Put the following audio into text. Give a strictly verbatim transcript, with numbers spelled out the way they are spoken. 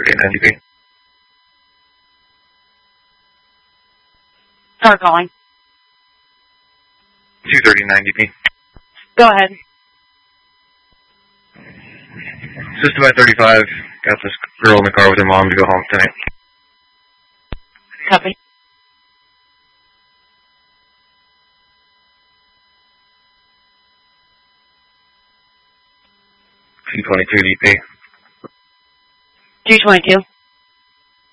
thirty-nine D P. Car calling. two thirty-nine D P. Go ahead. System at thirty-five. Got this girl in the car with her mom to go home tonight. Copy. two twenty-two D P. two twenty-two.